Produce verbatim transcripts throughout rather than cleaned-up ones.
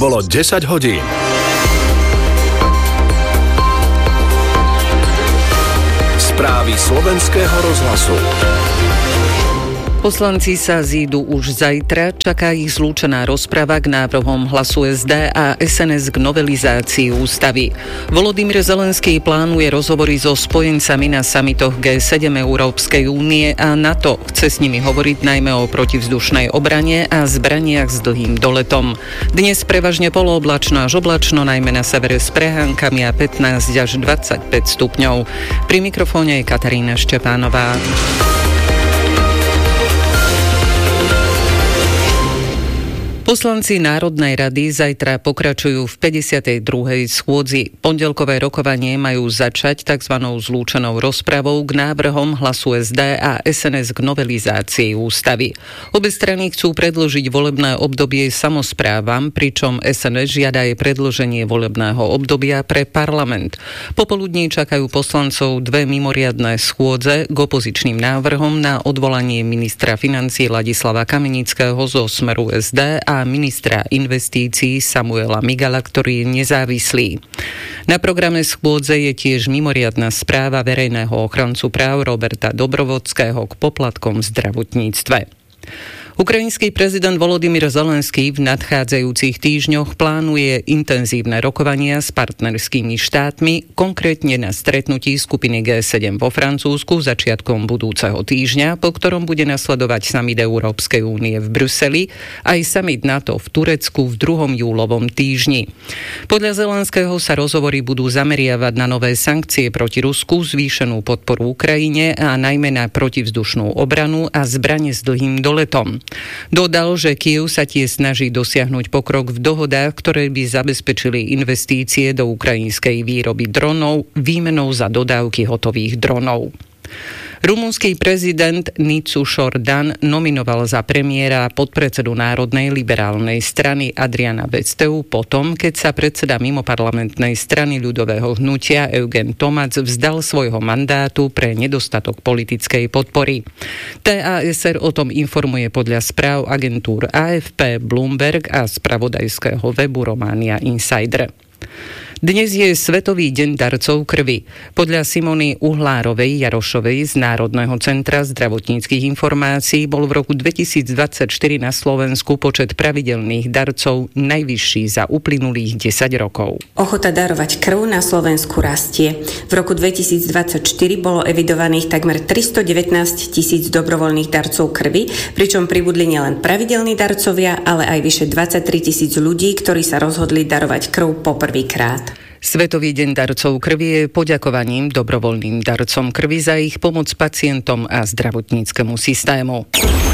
Bolo desať hodín. Správy slovenského rozhlasu. Poslanci sa zídu už zajtra, čaká ich zlúčená rozprava k návrhom Hlasu es dé a es en es k novelizácii ústavy. Volodymyr Zelenský plánuje rozhovory so spojencami na samitoch gé sedem Európskej únie a NATO. Chce s nimi hovoriť najmä o protivzdušnej obrane a zbraniach s dlhým doletom. Dnes prevažne polooblačno až oblačno, najmä na severe s prehánkami a pätnásť až dvadsaťpäť stupňov. Pri mikrofóne je Katarína Štepánová. Poslanci Národnej rady zajtra pokračujú v päťdesiatej druhej schôdzi. Pondelkové rokovanie majú začať tzv. Zlúčenou rozpravou k návrhom Hlasu es dé a es en es k novelizácii ústavy. Obe strany chcú predĺžiť volebné obdobie samosprávam, pričom es en es žiada aj predĺženie volebného obdobia pre parlament. Popoludní čakajú poslancov dve mimoriadne schôdze k opozičným návrhom na odvolanie ministra financií Ladislava Kamenického zo Smeru es dé a a ministra investícií Samuela Migala, ktorý je nezávislý. Na programe schôdze je tiež mimoriadna správa verejného ochrancu práv Roberta Dobrovodského k poplatkom v zdravotníctve. Ukrajinský prezident Volodymyr Zelenský v nadchádzajúcich týždňoch plánuje intenzívne rokovania s partnerskými štátmi, konkrétne na stretnutí skupiny gé sedem vo Francúzsku začiatkom budúceho týždňa, po ktorom bude nasledovať summit Európskej únie v Bruseli, aj summit NATO v Turecku v druhom júlovom týždni. Podľa Zelenského sa rozhovory budú zameriavať na nové sankcie proti Rusku, zvýšenú podporu Ukrajine a najmä na protivzdušnú obranu a zbrane s dlhým doletom. Dodal, že Kyjev sa tiež snaží dosiahnuť pokrok v dohodách, ktoré by zabezpečili investície do ukrajinskej výroby dronov výmenou za dodávky hotových dronov. Rumunský prezident Nicolae Dan nominoval za premiéra podpredsedu Národnej liberálnej strany Adriana Vesteu potom, keď sa predseda mimoparlamentnej strany ľudového hnutia Eugen Tomac vzdal svojho mandátu pre nedostatok politickej podpory. té á es er o tom informuje podľa správ agentúr á ef pé, Bloomberg a spravodajského webu Romania Insider. Dnes je Svetový deň darcov krvi. Podľa Simony Uhlárovej Jarošovej z Národného centra zdravotníckych informácií bol v roku dvetisícdvadsaťštyri na Slovensku počet pravidelných darcov najvyšší za uplynulých desať rokov. Ochota darovať krv na Slovensku rastie. V roku dvetisícdvadsaťštyri bolo evidovaných takmer tristodevätnásť tisíc dobrovoľných darcov krvi, pričom pribudli nielen pravidelní darcovia, ale aj vyše dvadsaťtri tisíc ľudí, ktorí sa rozhodli darovať krv poprvýkrát. Svetový deň darcov krvi je poďakovaním dobrovoľným darcom krvi za ich pomoc pacientom a zdravotníckemu systému.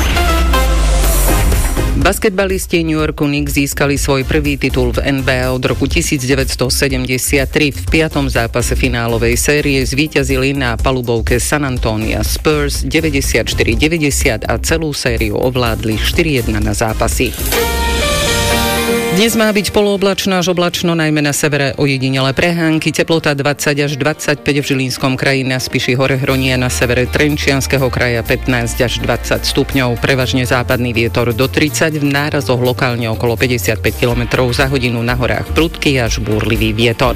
Basketbalisti New Yorku Knicks získali svoj prvý titul v en bé á od roku devätnásťstosedemdesiattri. V piatom zápase finálovej série zvíťazili na palubovke San Antonia Spurs deväťdesiatštyri deväťdesiat a celú sériu ovládli štyri jedna na zápasy. Dnes má byť polooblačno až oblačno, najmä na severe ojedinele prehánky, teplota dvadsať až dvadsaťpäť v Žilinskom kraji, na Spiši hore Hronie, na severe Trenčianskeho kraja pätnásť až dvadsať stupňov, prevažne západný vietor do tridsať, v nárazoch lokálne okolo päťdesiatpäť kilometrov za hodinu, na horách prudký až búrlivý vietor.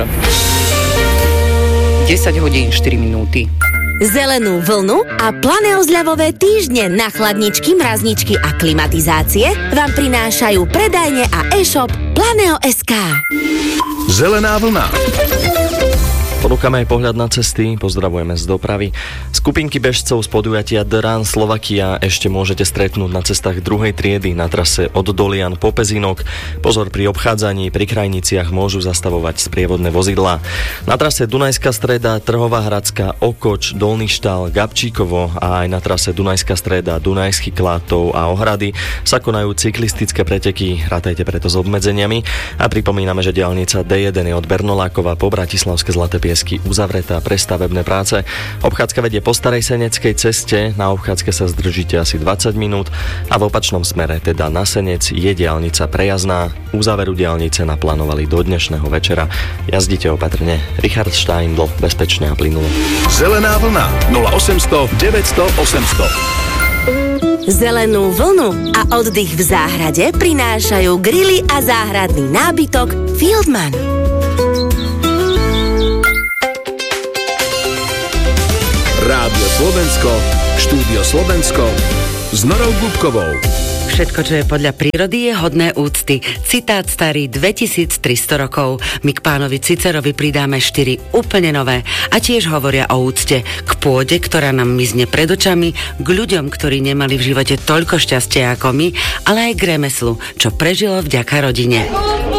desať hodín štyri minúty. Zelenú vlnu a planeozľavové týždne na chladničky, mrazničky a klimatizácie vám prinášajú predajne a e-shop Planeo bodka es ká. Zelená vlna. Ponúkame aj pohľad na cesty, pozdravujeme z dopravy. Skupinky bežcov z podujatia The Run Slovakia ešte môžete stretnúť na cestách druhej triedy na trase od Dolian po Pezinok. Pozor, pri obchádzaní pri krajniciach môžu zastavovať sprievodné vozidlá. Na trase Dunajská streda, Trhová Hradská, Okoč, Dolný Štál, Gabčíkovo a aj na trase Dunajská streda, Dunajský Klátov a Ohrady sa konajú cyklistické preteky, rátajte preto s obmedzeniami a pripomíname, že diaľnica dé jeden je od Bernolákova po Bratislavské Zlaté Piesky uzavretá pre stavebné práce. Obchádzka vedie po Starej Seneckej ceste, na obchádzke sa zdržíte asi dvadsať minút a v opačnom smere, teda na Senec, je diaľnica prejazdná. Uzáveru diaľnice naplánovali do dnešného večera. Jazdite opatrne. Richard Steindl, bezpečne a plynulo. Zelená vlna nula osemsto deväťsto osemsto. Zelenú vlnu a oddych v záhrade prinášajú grily a záhradný nábytok Fieldman. Rádio Slovensko, štúdio Slovensko s Norou Gubkovou. Všetko, čo je podľa prírody, je hodné úcty. Citát starý dvetisíctristo rokov. My k pánovi Cicerovi pridáme štyri úplne nové. A tiež hovoria o úcte k pôde, ktorá nám mizne pred očami, k ľuďom, ktorí nemali v živote toľko šťastia ako my, ale aj k remeslu, čo prežilo vďaka rodine.